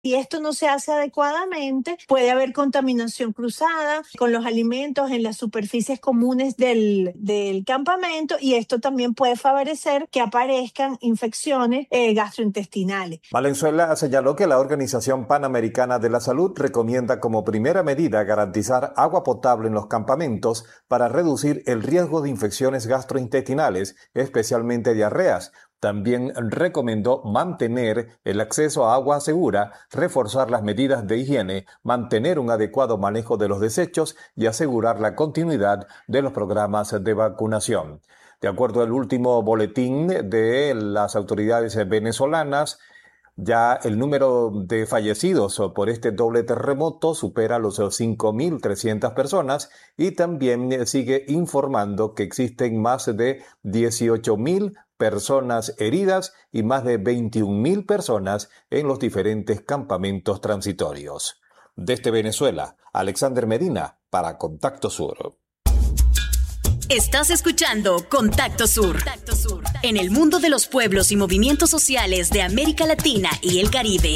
Si esto no se hace adecuadamente, puede haber contaminación cruzada con los alimentos en las superficies comunes del campamento, y esto también puede favorecer que aparezcan infecciones gastrointestinales. Valenzuela señaló que la Organización Panamericana de la Salud recomienda como primera medida garantizar agua potable en los campamentos para reducir el riesgo de infecciones gastrointestinales, especialmente diarreas. También recomendó mantener el acceso a agua segura, reforzar las medidas de higiene, mantener un adecuado manejo de los desechos y asegurar la continuidad de los programas de vacunación. De acuerdo al último boletín de las autoridades venezolanas, ya el número de fallecidos por este doble terremoto supera los 5.300 personas y también sigue informando que existen más de 18.000 personas heridas y más de 21.000 personas en los diferentes campamentos transitorios. Desde Venezuela, Alexander Medina para Contacto Sur. Estás escuchando Contacto Sur. En el mundo de los pueblos y movimientos sociales de América Latina y el Caribe.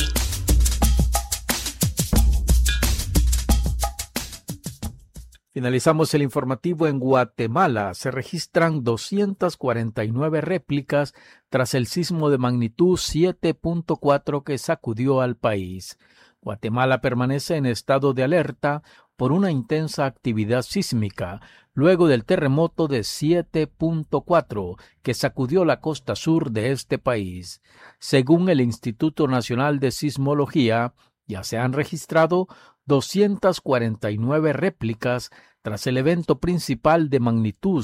Finalizamos el informativo en Guatemala. Se registran 249 réplicas tras el sismo de magnitud 7.4 que sacudió al país. Guatemala permanece en estado de alerta por una intensa actividad sísmica luego del terremoto de 7.4 que sacudió la costa sur de este país. Según el Instituto Nacional de Sismología, ya se han registrado 249 réplicas tras el evento principal de magnitud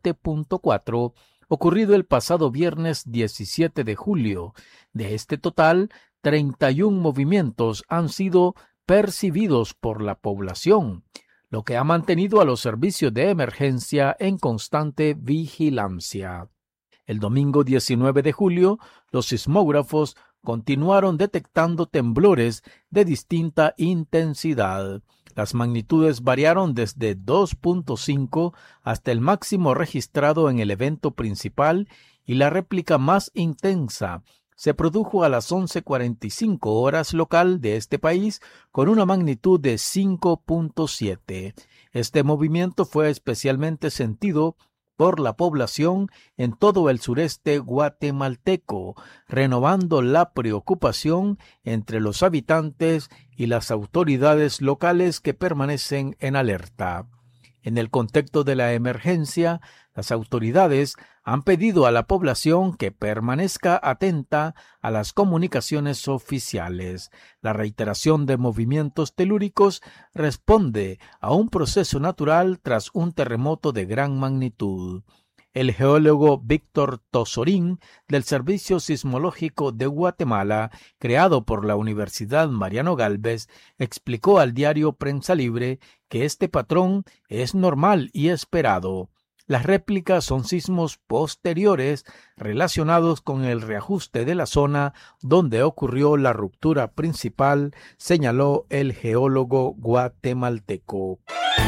7.4 ocurrido el pasado viernes 17 de julio. De este total, 31 movimientos han sido percibidos por la población, lo que ha mantenido a los servicios de emergencia en constante vigilancia. El domingo 19 de julio, los sismógrafos continuaron detectando temblores de distinta intensidad. Las magnitudes variaron desde 2.5 hasta el máximo registrado en el evento principal, y la réplica más intensa se produjo a las 11:45 horas local de este país con una magnitud de 5.7. Este movimiento fue especialmente sentido por la población en todo el sureste guatemalteco, renovando la preocupación entre los habitantes y las autoridades locales que permanecen en alerta. En el contexto de la emergencia, las autoridades han pedido a la población que permanezca atenta a las comunicaciones oficiales. La reiteración de movimientos telúricos responde a un proceso natural tras un terremoto de gran magnitud. El geólogo Víctor Tosorín, del Servicio Sismológico de Guatemala, creado por la Universidad Mariano Gálvez, explicó al diario Prensa Libre que este patrón es normal y esperado. Las réplicas son sismos posteriores relacionados con el reajuste de la zona donde ocurrió la ruptura principal, señaló el geólogo guatemalteco.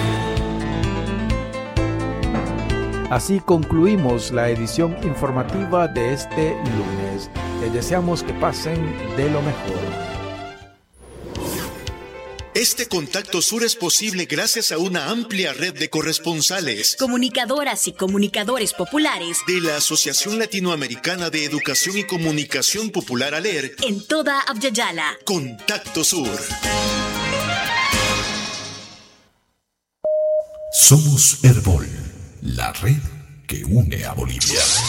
Así concluimos la edición informativa de este lunes. Les deseamos que pasen de lo mejor. Este Contacto Sur es posible gracias a una amplia red de corresponsales, comunicadoras y comunicadores populares de la Asociación Latinoamericana de Educación y Comunicación Popular ALER en toda Abya-Yala. Contacto Sur. Somos Herbol, la red que une a Bolivia.